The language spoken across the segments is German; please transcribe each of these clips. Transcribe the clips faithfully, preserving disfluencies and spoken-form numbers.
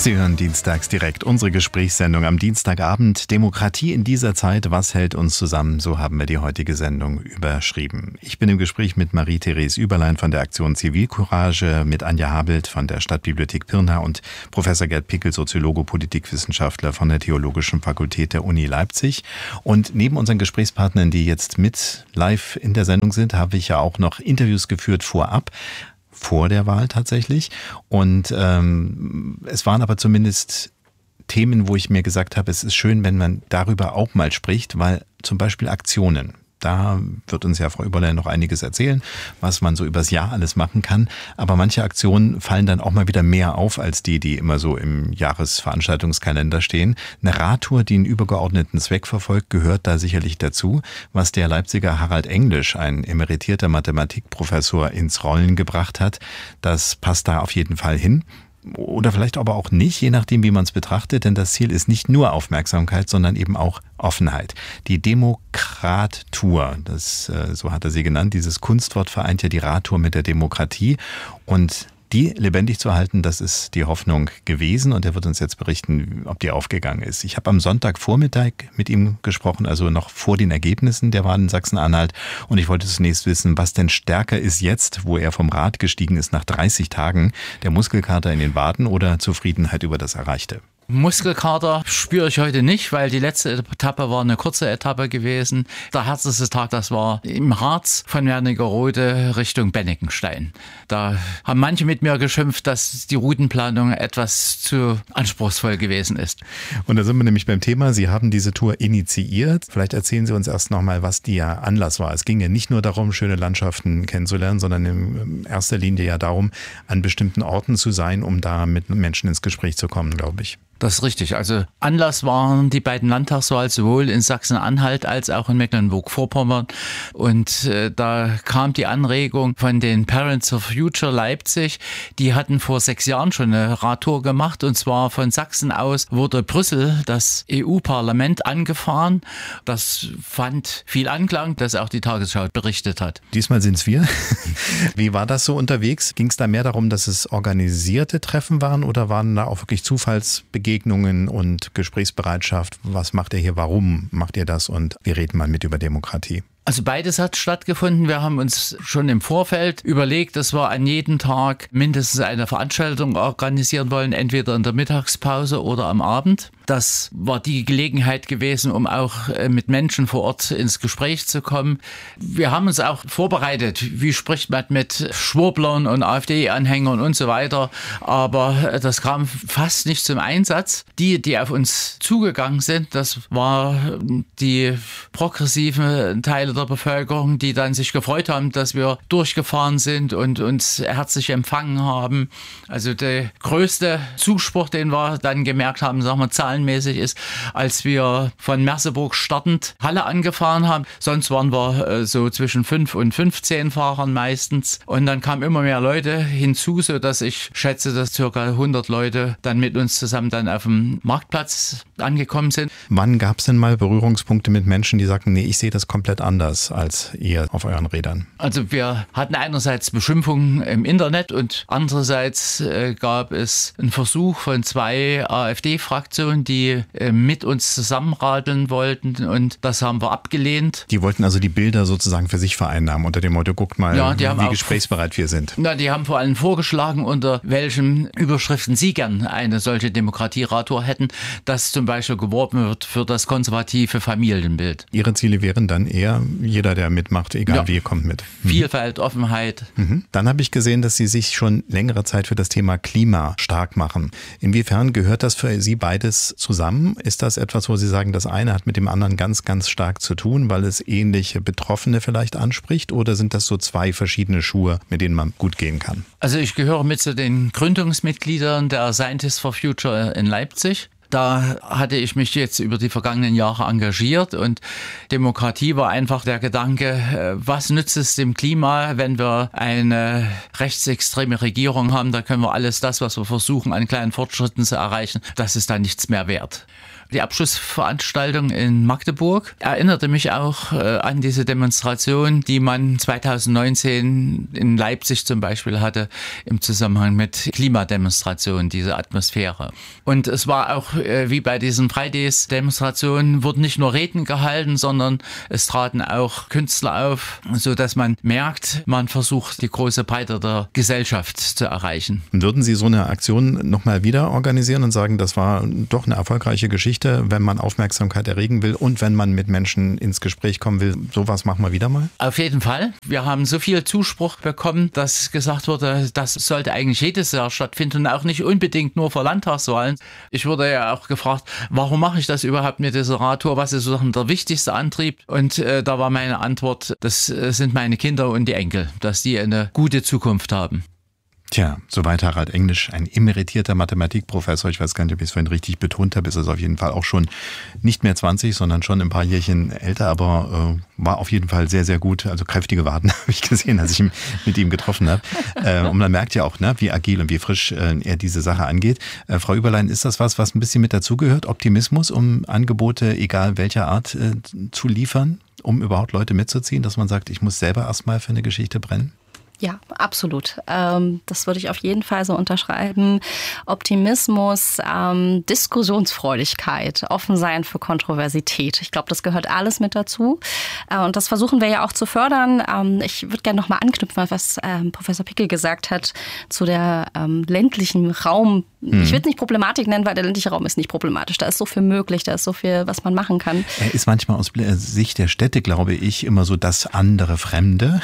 Sie hören dienstags direkt unsere Gesprächssendung am Dienstagabend. Demokratie in dieser Zeit, was hält uns zusammen? So haben wir die heutige Sendung überschrieben. Ich bin im Gespräch mit Marie-Therese Überlein von der Aktion Zivilcourage, mit Anja Habelt von der Stadtbibliothek Pirna und Professor Gerd Pickel, Soziologe, Politikwissenschaftler von der Theologischen Fakultät der Uni Leipzig. Und neben unseren Gesprächspartnern, die jetzt mit live in der Sendung sind, habe ich ja auch noch Interviews geführt vorab. Vor der Wahl tatsächlich. Und ähm, es waren aber zumindest Themen, wo ich mir gesagt habe, es ist schön, wenn man darüber auch mal spricht, weil zum Beispiel Aktionen. Da wird uns ja Frau Überlein noch einiges erzählen, was man so übers Jahr alles machen kann. Aber manche Aktionen fallen dann auch mal wieder mehr auf als die, die immer so im Jahresveranstaltungskalender stehen. Eine Radtour, die einen übergeordneten Zweck verfolgt, gehört da sicherlich dazu. Was der Leipziger Harald Englisch, ein emeritierter Mathematikprofessor, ins Rollen gebracht hat, das passt da auf jeden Fall hin. Oder vielleicht aber auch nicht, je nachdem, wie man es betrachtet, denn das Ziel ist nicht nur Aufmerksamkeit, sondern eben auch Offenheit. Die Demokrat-Tour, das, so hat er sie genannt, dieses Kunstwort vereint ja die Radtour mit der Demokratie und die lebendig zu halten, das ist die Hoffnung gewesen und er wird uns jetzt berichten, ob die aufgegangen ist. Ich habe am Sonntagvormittag mit ihm gesprochen, also noch vor den Ergebnissen der Wahl in Sachsen-Anhalt und ich wollte zunächst wissen, was denn stärker ist jetzt, wo er vom Rad gestiegen ist nach dreißig Tagen, der Muskelkater in den Waden oder Zufriedenheit über das Erreichte? Muskelkater spüre ich heute nicht, weil die letzte Etappe war eine kurze Etappe gewesen. Der härteste Tag, das war im Harz von Wernigerode Richtung Bennigenstein. Da haben manche mit mir geschimpft, dass die Routenplanung etwas zu anspruchsvoll gewesen ist. Und da sind wir nämlich beim Thema. Sie haben diese Tour initiiert. Vielleicht erzählen Sie uns erst nochmal, was der Anlass war. Es ging ja nicht nur darum, schöne Landschaften kennenzulernen, sondern in erster Linie ja darum, an bestimmten Orten zu sein, um da mit Menschen ins Gespräch zu kommen, glaube ich. Das ist richtig. Also Anlass waren die beiden Landtagswahlen sowohl in Sachsen-Anhalt als auch in Mecklenburg-Vorpommern. Und äh, da kam die Anregung von den Parents of Future Leipzig. Die hatten vor sechs Jahren schon eine Radtour gemacht. Und zwar von Sachsen aus wurde Brüssel, das E U-Parlament, angefahren. Das fand viel Anklang, dass auch die Tagesschau berichtet hat. Diesmal sind's wir. Wie war das so unterwegs? Ging es da mehr darum, dass es organisierte Treffen waren oder waren da auch wirklich Zufallsbegegnungen? Begegnungen und Gesprächsbereitschaft. Was macht ihr hier? Warum macht ihr das? Und wir reden mal mit über Demokratie. Also beides hat stattgefunden. Wir haben uns schon im Vorfeld überlegt, dass wir an jedem Tag mindestens eine Veranstaltung organisieren wollen, entweder in der Mittagspause oder am Abend. Das war die Gelegenheit gewesen, um auch mit Menschen vor Ort ins Gespräch zu kommen. Wir haben uns auch vorbereitet, wie spricht man mit Schwurblern und AfD-Anhängern und so weiter. Aber das kam fast nicht zum Einsatz. Die, die auf uns zugegangen sind, das war die progressiven Teile der Bevölkerung, die dann sich gefreut haben, dass wir durchgefahren sind und uns herzlich empfangen haben. Also der größte Zuspruch, den wir dann gemerkt haben, sagen wir zahlenmäßig, ist, als wir von Merseburg startend Halle angefahren haben. Sonst waren wir äh, so zwischen fünf und fünfzehn Fahrern meistens. Und dann kamen immer mehr Leute hinzu, sodass ich schätze, dass circa hundert Leute dann mit uns zusammen dann auf dem Marktplatz angekommen sind. Wann gab es denn mal Berührungspunkte mit Menschen, die sagten, nee, ich sehe das komplett anders als ihr auf euren Rädern? Also wir hatten einerseits Beschimpfungen im Internet und andererseits äh, gab es einen Versuch von zwei AfD-Fraktionen, die äh, mit uns zusammenradeln wollten und das haben wir abgelehnt. Die wollten also die Bilder sozusagen für sich vereinnahmen unter dem Motto, guckt mal, ja, wie auch, gesprächsbereit wir sind. Na, die haben vor allem vorgeschlagen, unter welchen Überschriften sie gern eine solche Demokratie-Radtour hätten, dass zum Beispiel geworben wird für das konservative Familienbild. Ihre Ziele wären dann eher, jeder, der mitmacht, egal ja. wie, kommt mit. Mhm. Vielfalt, Offenheit. Mhm. Dann habe ich gesehen, dass Sie sich schon längere Zeit für das Thema Klima stark machen. Inwiefern gehört das für Sie beides zusammen? Ist das etwas, wo Sie sagen, das eine hat mit dem anderen ganz, ganz stark zu tun, weil es ähnliche Betroffene vielleicht anspricht? Oder sind das so zwei verschiedene Schuhe, mit denen man gut gehen kann? Also ich gehöre mit zu den Gründungsmitgliedern der Scientists for Future in Leipzig. Da hatte ich mich jetzt über die vergangenen Jahre engagiert und Demokratie war einfach der Gedanke, was nützt es dem Klima, wenn wir eine rechtsextreme Regierung haben, da können wir alles das, was wir versuchen, an kleinen Fortschritten zu erreichen, das ist dann nichts mehr wert. Die Abschlussveranstaltung in Magdeburg erinnerte mich auch äh, an diese Demonstration, die man zweitausendneunzehn in Leipzig zum Beispiel hatte im Zusammenhang mit Klimademonstrationen, diese Atmosphäre. Und es war auch äh, wie bei diesen Fridays-Demonstrationen, wurden nicht nur Reden gehalten, sondern es traten auch Künstler auf, so dass man merkt, man versucht, die große Breite der Gesellschaft zu erreichen. Würden Sie so eine Aktion nochmal wieder organisieren und sagen, das war doch eine erfolgreiche Geschichte, wenn man Aufmerksamkeit erregen will und wenn man mit Menschen ins Gespräch kommen will? Sowas machen wir wieder mal? Auf jeden Fall. Wir haben so viel Zuspruch bekommen, dass gesagt wurde, das sollte eigentlich jedes Jahr stattfinden und auch nicht unbedingt nur vor Landtagswahlen. Ich wurde ja auch gefragt, warum mache ich das überhaupt mit dieser Radtour? Was ist sozusagen der wichtigste Antrieb? Und äh, da war meine Antwort, das äh, sind meine Kinder und die Enkel, dass die eine gute Zukunft haben. Tja, soweit Harald Englisch, ein emeritierter Mathematikprofessor. Ich weiß gar nicht, ob ich es vorhin richtig betont habe. Ist es auf jeden Fall auch schon nicht mehr zwanzig, sondern schon ein paar Jährchen älter, aber äh, war auf jeden Fall sehr, sehr gut. Also kräftige Waden habe ich gesehen, als ich ihn mit ihm getroffen habe. Äh, und man merkt ja auch, ne, wie agil und wie frisch äh, er diese Sache angeht. Äh, Frau Überlein, ist das was, was ein bisschen mit dazugehört? Optimismus, um Angebote, egal welcher Art, äh, zu liefern, um überhaupt Leute mitzuziehen, dass man sagt, ich muss selber erstmal für eine Geschichte brennen? Ja, absolut. Ähm, das würde ich auf jeden Fall so unterschreiben. Optimismus, ähm, Diskussionsfreudigkeit, offen sein für Kontroversität. Ich glaube, das gehört alles mit dazu. Äh, und das versuchen wir ja auch zu fördern. Ähm, ich würde gerne noch mal anknüpfen, was ähm, Professor Pickel gesagt hat zu der ähm, ländlichen Raum. Mhm. Ich würde es nicht Problematik nennen, weil der ländliche Raum ist nicht problematisch. Da ist so viel möglich, da ist so viel, was man machen kann. Er ist manchmal aus Sicht der Städte, glaube ich, immer so das andere Fremde.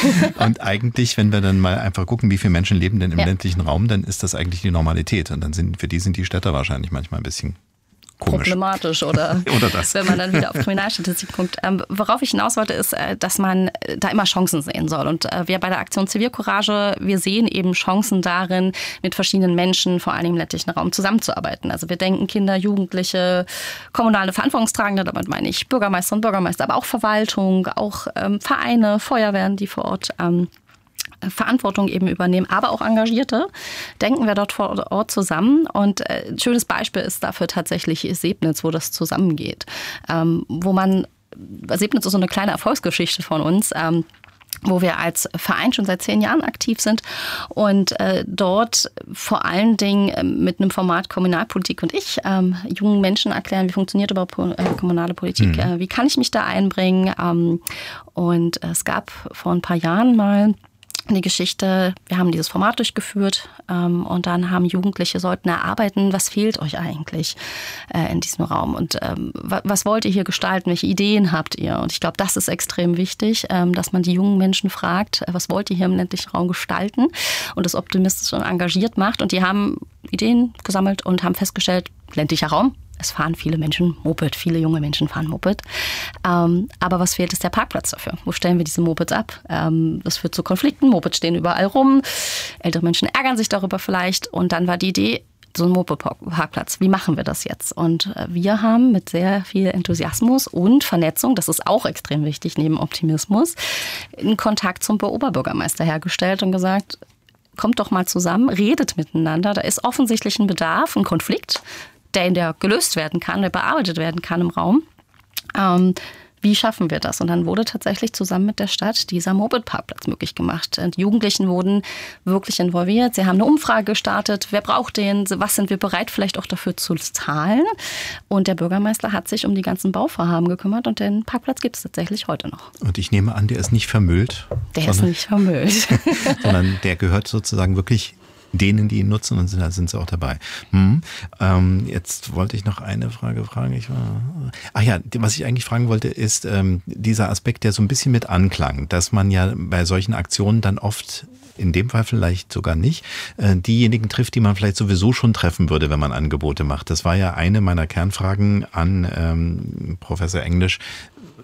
Und eigentlich, wenn wir dann mal einfach gucken, wie viele Menschen leben denn im ja. ländlichen Raum, dann ist das eigentlich die Normalität. Und dann sind für die sind die Städte wahrscheinlich manchmal ein bisschen komisch. Problematisch oder, oder das. Wenn man dann wieder auf Kriminalstatistik guckt. Ähm, worauf ich hinaus wollte, ist, dass man da immer Chancen sehen soll. Und äh, wir bei der Aktion Zivilcourage, wir sehen eben Chancen darin, mit verschiedenen Menschen, vor allem im ländlichen Raum, zusammenzuarbeiten. Also wir denken Kinder, Jugendliche, kommunale Verantwortungstragende, damit meine ich Bürgermeister und Bürgermeister, aber auch Verwaltung, auch ähm, Vereine, Feuerwehren, die vor Ort ähm, Verantwortung eben übernehmen, aber auch Engagierte, denken wir dort vor Ort zusammen. Und ein schönes Beispiel ist dafür tatsächlich Sebnitz, wo das zusammengeht. Ähm, wo man, Sebnitz ist so eine kleine Erfolgsgeschichte von uns, ähm, wo wir als Verein schon seit zehn Jahren aktiv sind und äh, dort vor allen Dingen äh, mit einem Format Kommunalpolitik und ich ähm, jungen Menschen erklären, wie funktioniert überhaupt äh, kommunale Politik, mhm. äh, wie kann ich mich da einbringen. Ähm, und äh, es gab vor ein paar Jahren mal die Geschichte, wir haben dieses Format durchgeführt ähm, und dann haben Jugendliche sollten erarbeiten, was fehlt euch eigentlich äh, in diesem Raum und ähm, was wollt ihr hier gestalten, welche Ideen habt ihr? Und ich glaube, das ist extrem wichtig, ähm, dass man die jungen Menschen fragt, was wollt ihr hier im ländlichen Raum gestalten und das optimistisch und engagiert macht. Und die haben Ideen gesammelt und haben festgestellt, ländlicher Raum, es fahren viele Menschen Moped, viele junge Menschen fahren Moped. Ähm, aber was fehlt, ist der Parkplatz dafür. Wo stellen wir diese Mopeds ab? Ähm, das führt zu Konflikten, Mopeds stehen überall rum. Ältere Menschen ärgern sich darüber vielleicht. Und dann war die Idee, so ein Moped-Parkplatz, wie machen wir das jetzt? Und wir haben mit sehr viel Enthusiasmus und Vernetzung, das ist auch extrem wichtig neben Optimismus, einen Kontakt zum Oberbürgermeister hergestellt und gesagt, kommt doch mal zusammen, redet miteinander. Da ist offensichtlich ein Bedarf, ein Konflikt, der in der gelöst werden kann, der bearbeitet werden kann im Raum. Ähm, wie schaffen wir das? Und dann wurde tatsächlich zusammen mit der Stadt dieser Moped-Parkplatz möglich gemacht. Und Jugendlichen wurden wirklich involviert. Sie haben eine Umfrage gestartet. Wer braucht den? Was sind wir bereit, vielleicht auch dafür zu zahlen? Und der Bürgermeister hat sich um die ganzen Bauvorhaben gekümmert. Und den Parkplatz gibt es tatsächlich heute noch. Und ich nehme an, der ist nicht vermüllt. Der ist nicht vermüllt. Sondern der gehört sozusagen wirklich denen, die ihn nutzen, und sind, da sind sie auch dabei. Hm. Ähm, jetzt wollte ich noch eine Frage fragen. Ich war, ach ja, was ich eigentlich fragen wollte, ist ähm, dieser Aspekt, der so ein bisschen mit anklang, dass man ja bei solchen Aktionen dann oft, in dem Fall vielleicht sogar nicht, äh, diejenigen trifft, die man vielleicht sowieso schon treffen würde, wenn man Angebote macht. Das war ja eine meiner Kernfragen an ähm, Professor Englisch.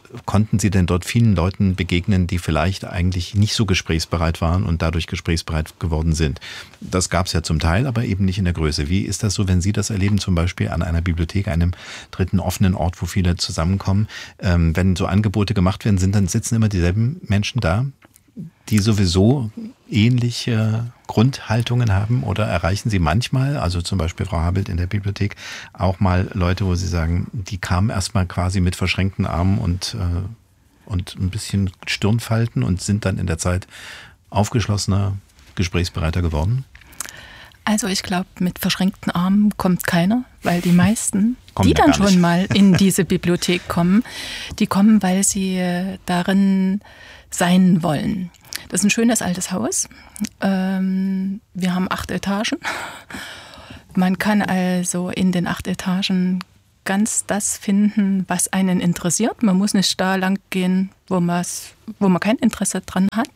konnten Sie denn dort vielen Leuten begegnen, die vielleicht eigentlich nicht so gesprächsbereit waren und dadurch gesprächsbereit geworden sind? Das gab es ja zum Teil, aber eben nicht in der Größe. Wie ist das so, wenn Sie das erleben, zum Beispiel an einer Bibliothek, einem dritten offenen Ort, wo viele zusammenkommen? Ähm, wenn so Angebote gemacht werden, sind dann sitzen immer dieselben Menschen da, die sowieso ähnliche Grundhaltungen haben, oder erreichen Sie manchmal, also zum Beispiel Frau Habelt in der Bibliothek, auch mal Leute, wo Sie sagen, die kamen erstmal quasi mit verschränkten Armen und, äh, und ein bisschen Stirnfalten und sind dann in der Zeit aufgeschlossener, gesprächsbereiter geworden? Also ich glaube, mit verschränkten Armen kommt keiner, weil die meisten, kommen die dann schon nicht. mal in diese Bibliothek kommen, die kommen, weil sie darin sein wollen. Das ist ein schönes altes Haus. Ähm, wir haben acht Etagen. Man kann also in den acht Etagen ganz das finden, was einen interessiert. Man muss nicht da lang gehen, wo, wo man kein Interesse dran hat.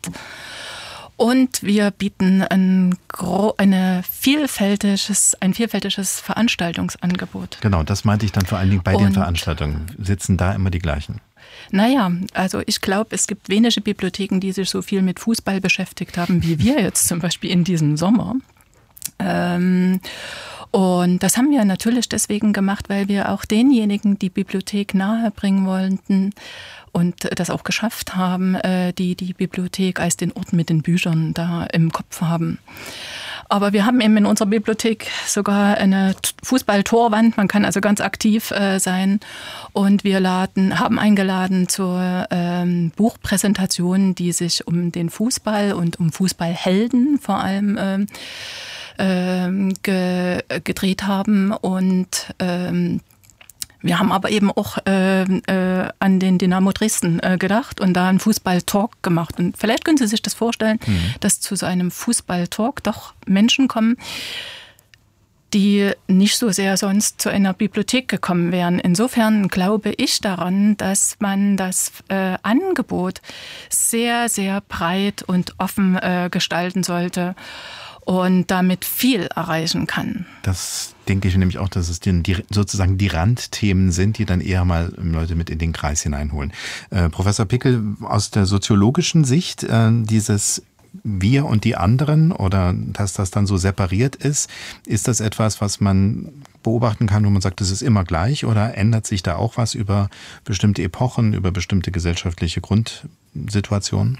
Und wir bieten ein, eine vielfältiges, ein vielfältiges Veranstaltungsangebot. Genau, das meinte ich dann vor allen Dingen bei Und den Veranstaltungen. Sitzen da immer die gleichen? Naja, also ich glaube, es gibt wenige Bibliotheken, die sich so viel mit Fußball beschäftigt haben, wie wir jetzt zum Beispiel in diesem Sommer. Ähm, und das haben wir natürlich deswegen gemacht, weil wir auch denjenigen die Bibliothek nahebringen wollten und das auch geschafft haben, die die Bibliothek als den Ort mit den Büchern da im Kopf haben. Aber wir haben eben in unserer Bibliothek sogar eine Fußballtorwand. Man kann also ganz aktiv äh, sein. Und wir laden, haben eingeladen zur ähm, Buchpräsentation, die sich um den Fußball und um Fußballhelden vor allem ähm, ähm, ge, gedreht haben. Und ähm, wir haben aber eben auch äh, äh, an den Dynamo Dresden äh, gedacht und da einen Fußball-Talk gemacht. Und vielleicht können Sie sich das vorstellen, mhm. dass zu so einem Fußball-Talk doch Menschen kommen, die nicht so sehr sonst zu einer Bibliothek gekommen wären. Insofern glaube ich daran, dass man das äh, Angebot sehr, sehr breit und offen äh, gestalten sollte und damit viel erreichen kann. Das denke ich nämlich auch, dass es die, die, sozusagen die Randthemen sind, die dann eher mal Leute mit in den Kreis hineinholen. Äh, Professor Pickel, aus der soziologischen Sicht, äh, dieses Wir und die anderen, oder dass das dann so separiert ist, ist das etwas, was man beobachten kann, wo man sagt, das ist immer gleich, oder ändert sich da auch was über bestimmte Epochen, über bestimmte gesellschaftliche Grundsituationen?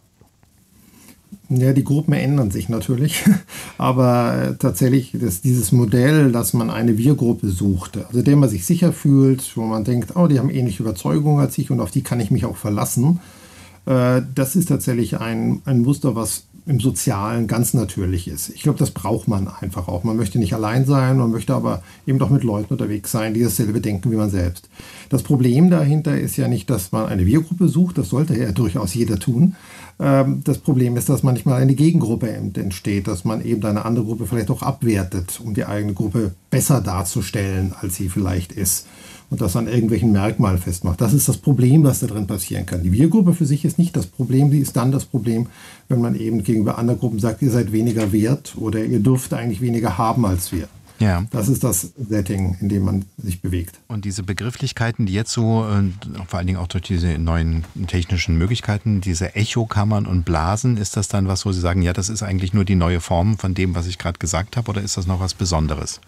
Ja, die Gruppen ändern sich natürlich, aber tatsächlich ist dieses Modell, dass man eine Wir-Gruppe sucht, also der man sich sicher fühlt, wo man denkt, oh, die haben ähnliche Überzeugungen als ich und auf die kann ich mich auch verlassen, das ist tatsächlich ein, ein Muster, was im Sozialen ganz natürlich ist. Ich glaube, das braucht man einfach auch. Man möchte nicht allein sein, man möchte aber eben doch mit Leuten unterwegs sein, die dasselbe denken wie man selbst. Das Problem dahinter ist ja nicht, dass man eine Wir-Gruppe sucht, das sollte ja durchaus jeder tun. Das Problem ist, dass manchmal eine Gegengruppe entsteht, dass man eben eine andere Gruppe vielleicht auch abwertet, um die eigene Gruppe besser darzustellen, als sie vielleicht ist. Und das an irgendwelchen Merkmalen festmacht. Das ist das Problem, was da drin passieren kann. Die Wir-Gruppe für sich ist nicht das Problem, sie ist dann das Problem, wenn man eben gegenüber anderen Gruppen sagt, ihr seid weniger wert oder ihr dürft eigentlich weniger haben als wir. Ja. Das ist das Setting, in dem man sich bewegt. Und diese Begrifflichkeiten, die jetzt so, vor allen Dingen auch durch diese neuen technischen Möglichkeiten, diese Echokammern und Blasen, ist das dann was, wo Sie sagen, ja, das ist eigentlich nur die neue Form von dem, was ich gerade gesagt habe, oder ist das noch was Besonderes?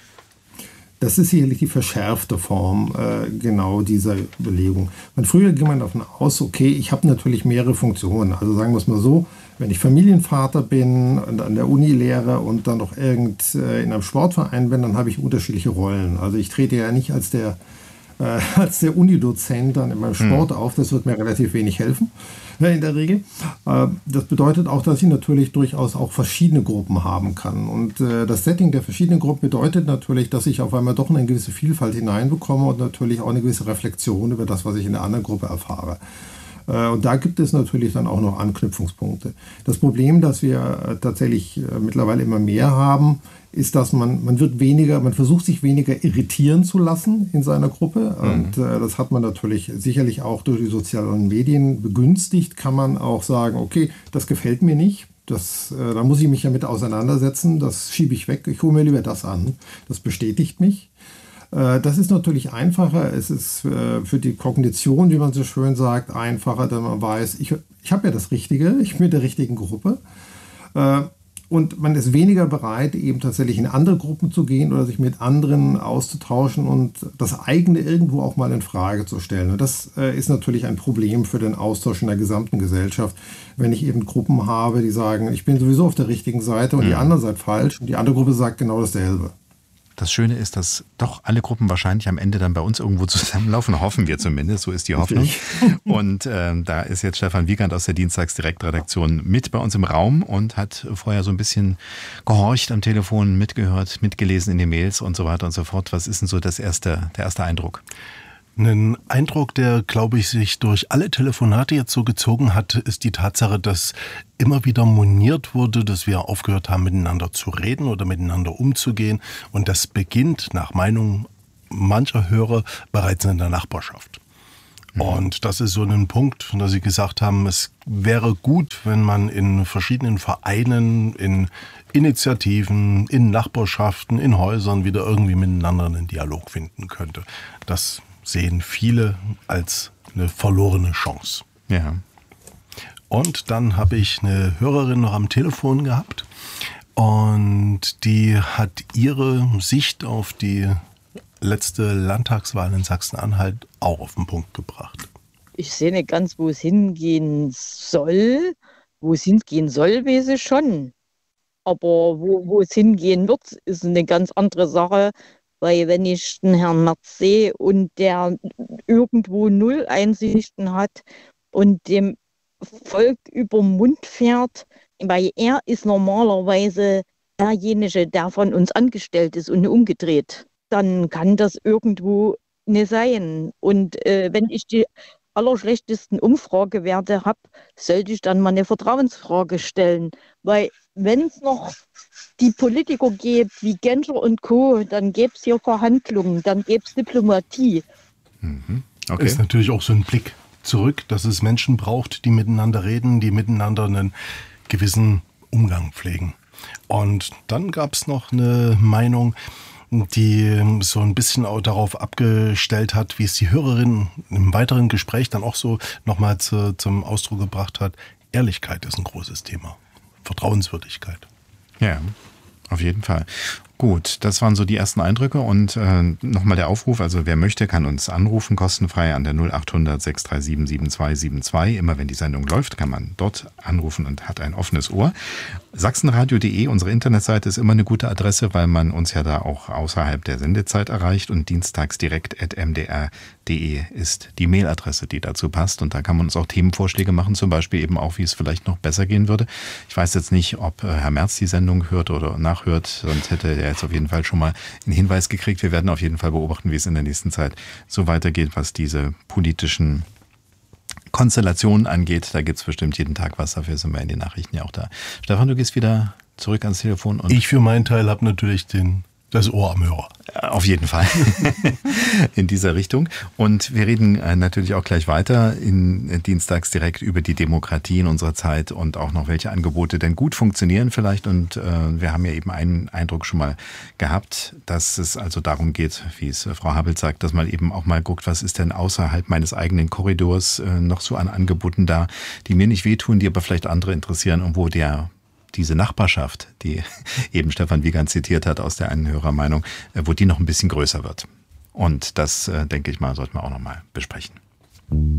Das ist sicherlich die verschärfte Form äh, genau dieser Überlegung. Man, früher ging man davon aus, okay, ich habe natürlich mehrere Funktionen. Also sagen wir es mal so, wenn ich Familienvater bin und an der Uni lehre und dann noch irgend äh, in einem Sportverein bin, dann habe ich unterschiedliche Rollen. Also ich trete ja nicht als der, äh, als der Unidozent dann in meinem Sport mhm. auf. Das wird mir relativ wenig helfen in der Regel. Das bedeutet auch, dass ich natürlich durchaus auch verschiedene Gruppen haben kann. Und das Setting der verschiedenen Gruppen bedeutet natürlich, dass ich auf einmal doch eine gewisse Vielfalt hineinbekomme und natürlich auch eine gewisse Reflexion über das, was ich in der anderen Gruppe erfahre. Und da gibt es natürlich dann auch noch Anknüpfungspunkte. Das Problem, das wir tatsächlich mittlerweile immer mehr haben, ist, dass man, man wird weniger, man versucht sich weniger irritieren zu lassen in seiner Gruppe. Mhm. Und äh, das hat man natürlich sicherlich auch durch die sozialen Medien begünstigt, kann man auch sagen, okay, das gefällt mir nicht. Das, äh, da muss ich mich damit auseinandersetzen, das schiebe ich weg, ich hole mir lieber das an. Das bestätigt mich. Das ist natürlich einfacher. Es ist für die Kognition, wie man so schön sagt, einfacher, denn man weiß, ich, ich habe ja das Richtige, ich bin mit der richtigen Gruppe. Und man ist weniger bereit, eben tatsächlich in andere Gruppen zu gehen oder sich mit anderen auszutauschen und das eigene irgendwo auch mal in Frage zu stellen. Und das ist natürlich ein Problem für den Austausch in der gesamten Gesellschaft, wenn ich eben Gruppen habe, die sagen, ich bin sowieso auf der richtigen Seite und die andere seid falsch und die andere Gruppe sagt genau dasselbe. Das Schöne ist, dass doch alle Gruppen wahrscheinlich am Ende dann bei uns irgendwo zusammenlaufen, hoffen wir zumindest, so ist die Hoffnung. Und äh, da ist jetzt Stefan Wiegand aus der Dienstagsdirektredaktion mit bei uns im Raum und hat vorher so ein bisschen gehorcht am Telefon, mitgehört, mitgelesen in den Mails und so weiter und so fort. Was ist denn so das erste, der erste Eindruck? Ein Eindruck, der, glaube ich, sich durch alle Telefonate jetzt so gezogen hat, ist die Tatsache, dass immer wieder moniert wurde, dass wir aufgehört haben, miteinander zu reden oder miteinander umzugehen. Und das beginnt nach Meinung mancher Hörer bereits in der Nachbarschaft. Mhm. Und das ist so ein Punkt, dass sie gesagt haben, es wäre gut, wenn man in verschiedenen Vereinen, in Initiativen, in Nachbarschaften, in Häusern wieder irgendwie miteinander einen Dialog finden könnte. Das sehen viele als eine verlorene Chance. Ja. Und dann habe ich eine Hörerin noch am Telefon gehabt und die hat ihre Sicht auf die letzte Landtagswahl in Sachsen-Anhalt auch auf den Punkt gebracht. Ich sehe nicht ganz, wo es hingehen soll. Wo es hingehen soll, weiß ich schon. Aber wo, wo es hingehen wird, ist eine ganz andere Sache. Weil wenn ich den Herrn Merz sehe und der irgendwo null Einsichten hat und dem Volk über den Mund fährt, weil er ist normalerweise derjenige, der von uns angestellt ist und umgedreht, dann kann das irgendwo nicht sein. Und äh, wenn ich die allerschlechtesten Umfragewerte habe, sollte ich dann mal eine Vertrauensfrage stellen. Weil wenn es noch die Politiker gibt wie Genscher und Co., dann gäbe es hier Verhandlungen, dann gäbe es Diplomatie. Mhm. Okay. Ist natürlich auch so ein Blick zurück, dass es Menschen braucht, die miteinander reden, die miteinander einen gewissen Umgang pflegen. Und dann gab es noch eine Meinung, die so ein bisschen auch darauf abgestellt hat, wie es die Hörerin im weiteren Gespräch dann auch so nochmal zu, zum Ausdruck gebracht hat. Ehrlichkeit ist ein großes Thema. Vertrauenswürdigkeit. Ja, auf jeden Fall. Gut, das waren so die ersten Eindrücke und äh, nochmal der Aufruf, also wer möchte, kann uns anrufen, kostenfrei an der null acht hundert sechs drei sieben sieben zwei sieben zwei. Immer wenn die Sendung läuft, kann man dort anrufen und hat ein offenes Ohr. sachsenradio punkt de, unsere Internetseite, ist immer eine gute Adresse, weil man uns ja da auch außerhalb der Sendezeit erreicht und dienstagsdirekt at m d r punkt de ist die Mailadresse, die dazu passt und da kann man uns auch Themenvorschläge machen, zum Beispiel eben auch, wie es vielleicht noch besser gehen würde. Ich weiß jetzt nicht, ob Herr Merz die Sendung hört oder nachhört, sonst hätte er jetzt auf jeden Fall schon mal einen Hinweis gekriegt. Wir werden auf jeden Fall beobachten, wie es in der nächsten Zeit so weitergeht, was diese politischen Konstellationen angeht. Da gibt es bestimmt jeden Tag was, dafür sind wir in den Nachrichten ja auch da. Stefan, du gehst wieder zurück ans Telefon. Und ich für meinen Teil habe natürlich den, das Ohr am Hörer. Auf jeden Fall in dieser Richtung. Und wir reden natürlich auch gleich weiter in Dienstags direkt über die Demokratie in unserer Zeit und auch noch welche Angebote denn gut funktionieren vielleicht. Und äh, wir haben ja eben einen Eindruck schon mal gehabt, dass es also darum geht, wie es Frau Habelt sagt, dass man eben auch mal guckt, was ist denn außerhalb meines eigenen Korridors äh, noch so an Angeboten da, die mir nicht wehtun, die aber vielleicht andere interessieren und wo der diese Nachbarschaft, die eben Stefan Wiegand zitiert hat aus der einen Hörermeinung, wo die noch ein bisschen größer wird. Und das, denke ich mal, sollten wir auch noch mal besprechen.